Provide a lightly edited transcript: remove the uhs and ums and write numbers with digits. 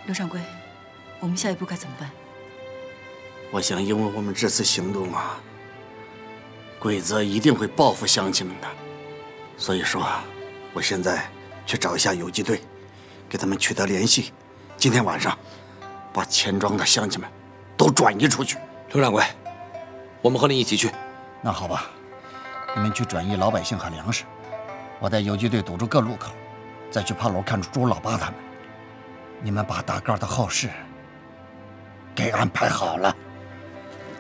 刘掌柜，我们下一步该怎么办？ 我想，因为我们这次行动啊，贵泽一定会报复乡亲们的，所以说，我现在去找一下游击队，给他们取得联系，今天晚上把钱庄的乡亲们都转移出去。 刘掌柜，我们和你一起去。 那好吧，你们去转移老百姓和粮食，我带游击队堵住各路口，再去炮楼看住朱老八他们。你们把大个的后事给安排好了。